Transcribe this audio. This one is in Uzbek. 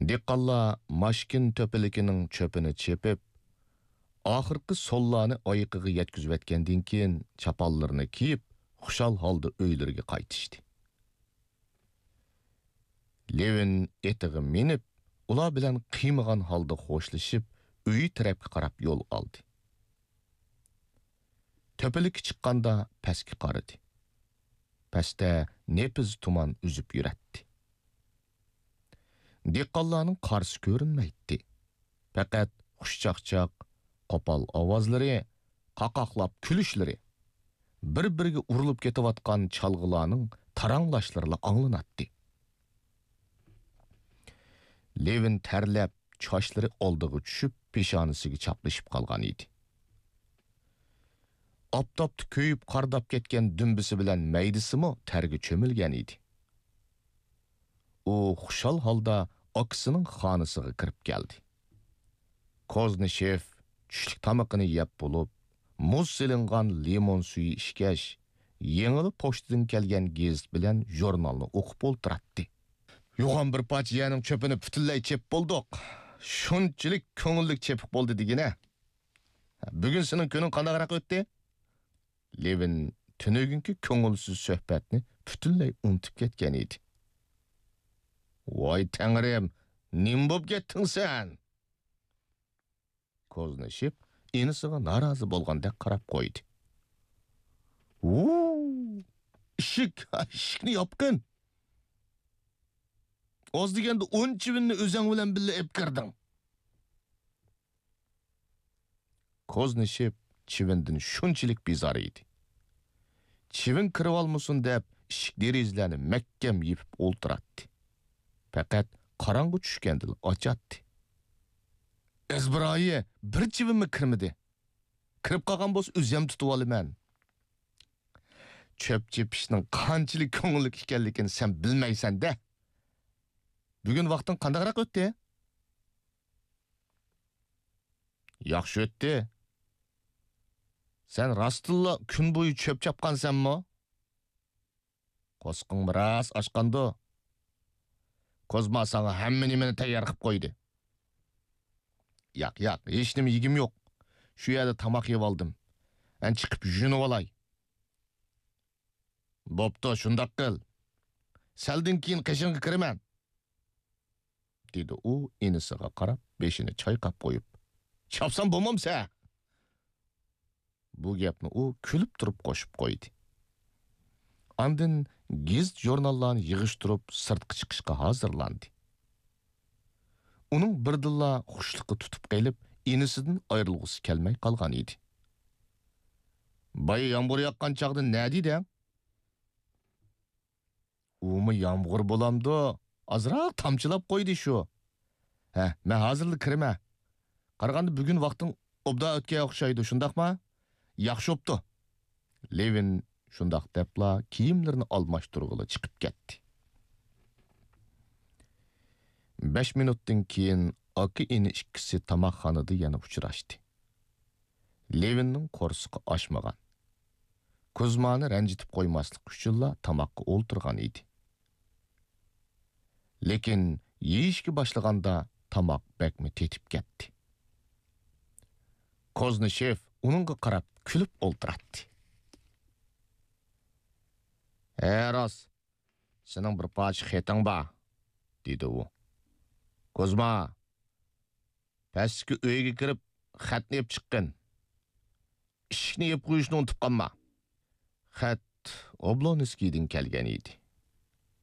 Декалла машкин төпілікінің чөпіні чепіп, ақырқы солланы айқығы еткізіп әткенден кейін чапалларını киіп, құшал халды өйлерге қайтышты. Левин етігі меніп, ular bilan qiymagan holda xo'shlashib, uyi tarafga qarab yo'l oldi. To'pilik chiqqanda pastga qaradi. Pastda nepiz tuman uzib yuratdi. Dehqonlarning qarshi ko'rinmaydi. Faqat xushchaqchaq, qo'pol ovozlari, qaqoqlab kulishlari, bir-biriga urilib ketayotgan chalg'ilarning taranglashlari anglanadi. Levin terlep, çaşları oldığı düşüp, peshonasiga chaplashib qolgan edi. Aptapti köyüp, qardab ketgan dumbisi bilan maydisimi terga cho'milgan edi. U xushal holda akisining xonasiga kirib keldi. Koznishev tushlik tamoqini yeb bo'lib, muz silingan limon suyi ishkash, yengili pochtadan kelgan gazet bilan jurnalni o'qib o'ltiratdi. Yo'g'on bir poch yaning cho'pini butunlay chep bo'ldik. Shunchalik ko'ngillik chepib bo'ldi degina. Bugun sening kuning qanaqroq o'tdi? Levin tunugunki ko'ngilsiz suhbatni butunlay unutib ketgan edi. Voy tangrim, nim bo'lib ketding sen? Koznishev inisiga norozi bo'lgandek qarab qo'ydi. Eshikni yopqin. Oz deganda 10 chivinni o'zing bilan birga ep kirding. Koznishev chivindan shunchalik bezor edi. Chivin kirib olmasin deb eshik derazlarni mahkam yepib o'ltiratdi. Faqat qorong'i tushganda ochatdi. Ezbiroyi bir chivinmi kirmidi? Kirib qolgan bo'lsa o'zim tutib olaman. Chöp chepishning qanchalik ko'ngillik ekanligini sen bilmaysan-da. Bugün vaqtin qandaqroq o'tdi? Yaxshi o'tdi. Sen rastilla kun bo'yi chöp chapqansanmi? Qo'sqing biroz ochqandi. Kozma sana hamma nimani tayyor qilib qo'ydi. Yo'q, hech nima yegim yo'q. Shu yerda tamoq yeb oldim. Men chiqib yunib olay. Bo'pti, shundoq qil. Saldan keyin qishinga kiraman. Dedi u inisiga qarab, beshini chayqab qo'yib. Chopsam bo'lmamsa? Bu gapni u kulib turib qo'shib qo'ydi. Andin gazet jurnallarni yig'ishtirib sirtqa chiqishga hozirlandi. Uning birdilla xushliqi tutib qelib, inisidan ayrilg'isi kelmay qolgan edi. Bay yomg'ir yoqqan chaqda nima deydi? Umi yomg'ir bo'lamdi. Azroq tamchilab qo'ydi shu. Men hozirlik kirma. Qaraganda bugun vaqting obda o'tgan o'xshaydi, shundaqmi? Yaxshi o'pdi. Levin shundaq debla kiyimlarini almashtirg'ili chiqib ketdi. 5 minutdan keyin aka-ini ikkisi tamoqxonada yana uchrashdi. Levinning qo'rsiqi oshmagan. Kuzmani ranjitib qo'ymaslik uchun tamoqqa o'ltirgan edi. Lekin yeyishga boshlaganda tamoq bakmi tetib ketdi. Koznishev uningga qarab kulib o'ltiratdi. "Ros, sening bir poch xeting bor", dedi u. "Kozma, pastki uyga kirib xatni yeb chiqqin. Ishni yeb qo'yishni unutib qolma." Xat Oblonskiydan kelgan edi.